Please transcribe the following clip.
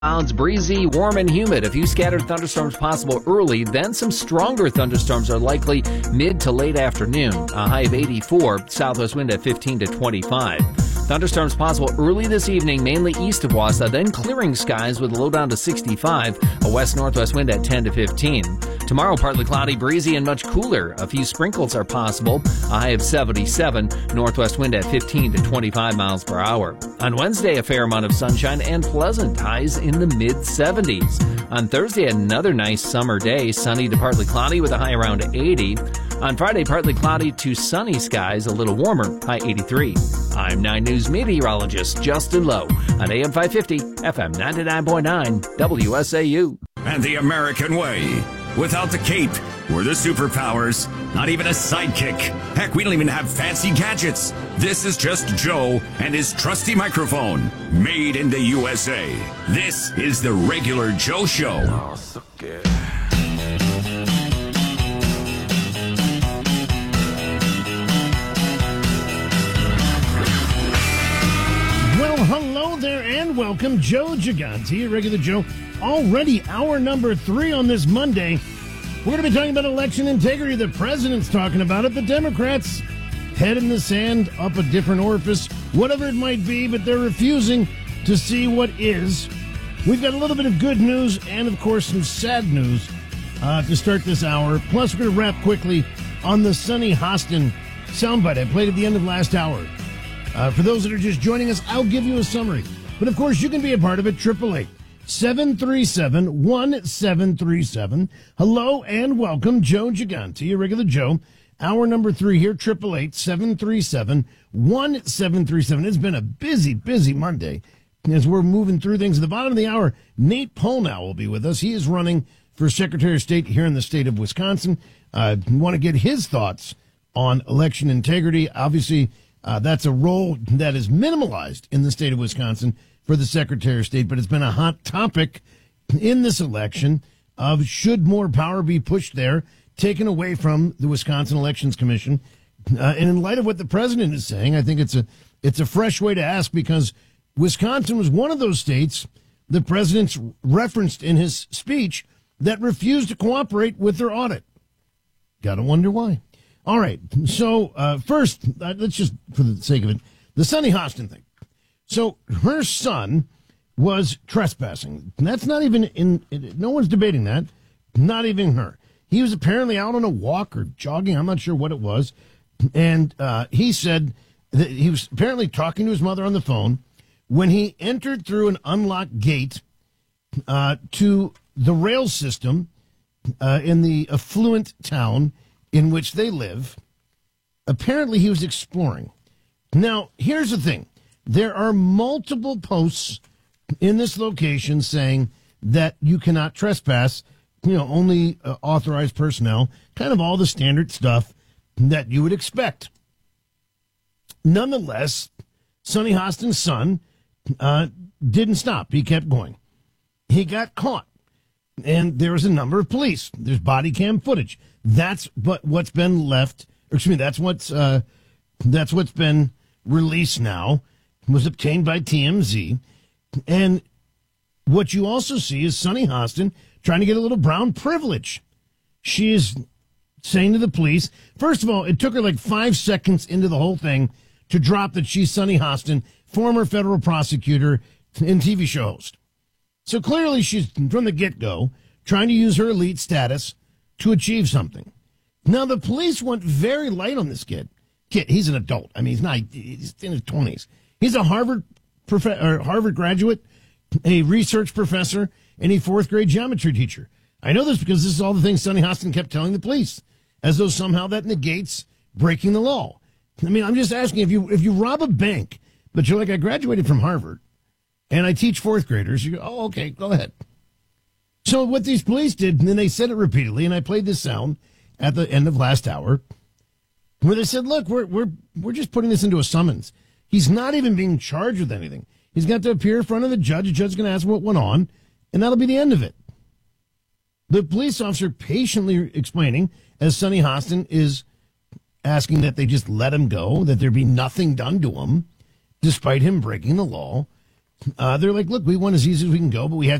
Clouds, breezy, warm, and humid. A few scattered thunderstorms possible early, then some stronger thunderstorms are likely mid to late afternoon. A high of 84, southwest wind at 15 to 25. Thunderstorms possible early this evening, mainly east of Wausau, then clearing skies with a low down to 65, a west-northwest wind at 10 to 15. Tomorrow, partly cloudy, breezy, and much cooler. A few sprinkles are possible, a high of 77, northwest wind at 15 to 25 miles per hour. On Wednesday, a fair amount of sunshine and pleasant, highs in the mid-70s. On Thursday, another nice summer day, sunny to partly cloudy with a high around 80. On Friday, partly cloudy to sunny skies, a little warmer, high 83. I'm 9 News meteorologist Justin Lowe on AM 550, FM 99.9, WSAU. And the American way. Without the cape or the superpowers, not even a sidekick. Heck, we don't even have fancy gadgets. This is just Joe and his trusty microphone, made in the USA. This is the Regular Joe Show. Oh, so good. Well, hello there and welcome. Joe Gigante, Regular Joe. Already hour number 3 on this Monday. We're going to be talking about election integrity. The president's talking about it. The Democrats, head in the sand, up a different orifice, whatever it might be, but they're refusing to see what is. We've got a little bit of good news and, of course, some sad news to start this hour. Plus, we're going to wrap quickly on the Sunny Hostin soundbite I played at the end of last hour. For those that are just joining us, I'll give you a summary. But, of course, you can be a part of it. 888-737-1737. Hello and welcome. Joe Gigante, your Regular Joe. Hour number 3 here. 888-737-1737. It's been a busy, busy Monday as we're moving through things. At the bottom of the hour, Nate Polnow will be with us. He is running for Secretary of State here in the state of Wisconsin. Want to get his thoughts on election integrity. Obviously, that's a role that is minimalized in the state of Wisconsin for the Secretary of State, but it's been a hot topic in this election of should more power be pushed there, taken away from the Wisconsin Elections Commission. And in light of what the president is saying, I think it's a fresh way to ask, because Wisconsin was one of those states the president's referenced in his speech that refused to cooperate with their audit. Gotta wonder why. All right, so first, let's just, for the sake of it, the Sunny Hostin thing. So her son was trespassing. That's not even no one's debating that, not even her. He was apparently out on a walk or jogging, I'm not sure what it was, and he said that he was apparently talking to his mother on the phone when he entered through an unlocked gate to the rail system in the affluent town in which they live. Apparently he was exploring. Now, here's the thing. There are multiple posts in this location saying that you cannot trespass, only authorized personnel, kind of all the standard stuff that you would expect. Nonetheless, Sunny Hostin's son didn't stop. He kept going. He got caught. And there was a number of police. There's body cam footage. That's what's been left. That's what's been released now. Was obtained by TMZ. And what you also see is Sunny Hostin trying to get a little brown privilege. She is saying to the police, first of all, it took her like 5 seconds into the whole thing to drop that she's Sunny Hostin, former federal prosecutor and TV show host. So clearly she's, from the get-go, trying to use her elite status to achieve something. Now, the police went very light on this kid. He's an adult. I mean, he's in his 20s. He's a Harvard graduate, a research professor, and a 4th grade geometry teacher. I know this because this is all the things Sunny Hostin kept telling the police, as though somehow that negates breaking the law. I mean, I'm just asking, if you rob a bank, but you're like, I graduated from Harvard, and I teach 4th graders, you go, oh, okay, go ahead. So what these police did, and then they said it repeatedly, and I played this sound at the end of last hour, where they said, look, we're just putting this into a summons. He's not even being charged with anything. He's got to appear in front of the judge. The judge is going to ask him what went on, and that'll be the end of it. The police officer patiently explaining, as Sunny Hostin is asking that they just let him go, that there be nothing done to him, despite him breaking the law, they're like, look, we want as easy as we can go, but we have